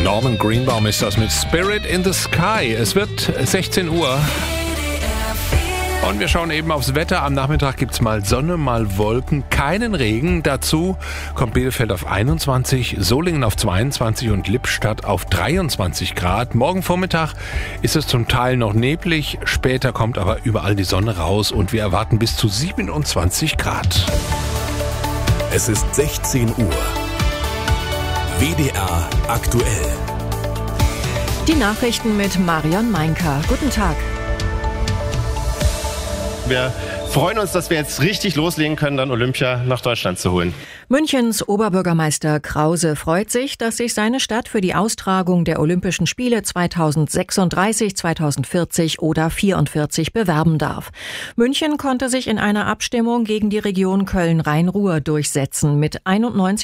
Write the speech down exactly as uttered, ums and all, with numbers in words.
Norman Greenbaum ist das mit Spirit in the Sky. Es wird sechzehn Uhr. Und wir schauen eben aufs Wetter. Am Nachmittag gibt es mal Sonne, mal Wolken, keinen Regen. Dazu kommt Bielefeld auf einundzwanzig, Solingen auf zweiundzwanzig und Lippstadt auf dreiundzwanzig Grad. Morgen Vormittag ist es zum Teil noch neblig, später kommt aber überall die Sonne raus und wir erwarten bis zu siebenundzwanzig Grad. Es ist sechzehn Uhr. W D R aktuell. Die Nachrichten mit Marion Meinker. Guten Tag. Wir freuen uns, dass wir jetzt richtig loslegen können, dann Olympia nach Deutschland zu holen. Münchens Oberbürgermeister Krause freut sich, dass sich seine Stadt für die Austragung der Olympischen Spiele zweitausendsechsunddreißig, zweitausendvierzig oder vierundvierzig bewerben darf. München konnte sich in einer Abstimmung gegen die Region Köln-Rhein-Ruhr durchsetzen mit einundneunzig